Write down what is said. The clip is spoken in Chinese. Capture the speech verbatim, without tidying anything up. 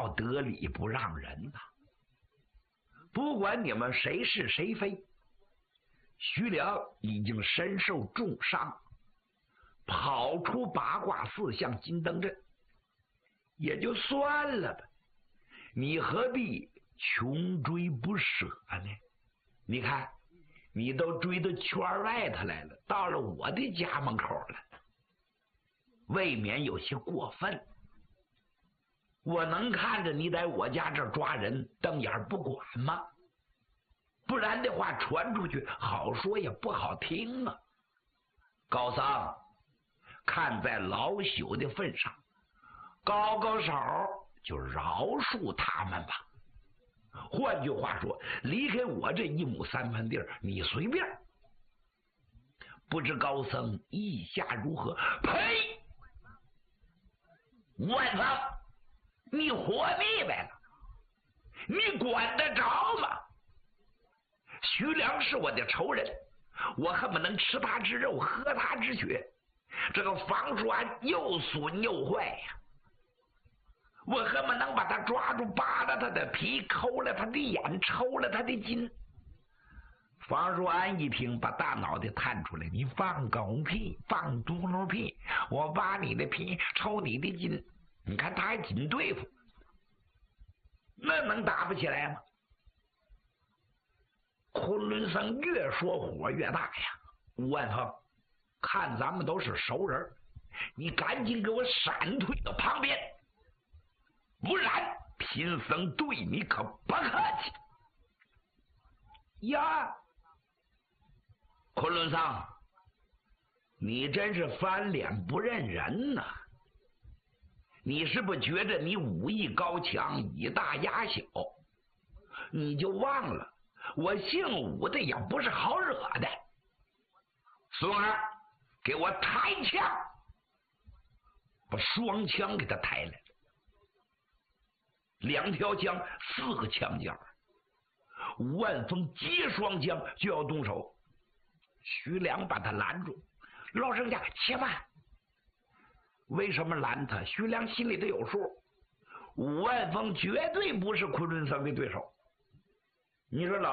道得理不让人呐、啊！不管你们谁是谁非，徐良已经身受重伤，跑出八卦寺向金灯镇，也就算了吧，你何必穷追不舍呢？你看，你都追到圈外头来了，到了我的家门口了，未免有些过分。我能看着你在我家这儿抓人瞪眼不管吗？不然的话传出去好说也不好听啊。高僧，看在老朽的份上，高高手就饶恕他们吧。换句话说，离开我这一亩三分地儿，你随便。不知高僧意下如何？呸！万僧，你活腻歪了，你管得着吗？徐良是我的仇人，我恨不能吃他之肉，喝他之血。这个房叔安又损又坏呀，我恨不能把他抓住，扒了他的皮，抠了他的眼，抽了他的筋。房叔安一听，把大脑袋探出来，你放狗屁，放嘟噜屁，我扒你的皮，抽你的筋，你看他还紧对付，那能打不起来吗？昆仑僧越说火越大呀，吴万峰，看咱们都是熟人，你赶紧给我闪退到旁边，不然贫僧对你可不客气呀！昆仑僧，你真是翻脸不认人呐、啊！你是不是觉着你武艺高强，以大压小？你就忘了我姓武的也不是好惹的。孙儿，给我抬枪！把双枪给他抬来了，两条枪，四个枪尖。吴万峰接双枪就要动手，徐良把他拦住。老人家且慢。为什么拦他？徐良心里都有数，吴万峰绝对不是昆仑僧的对手。你说老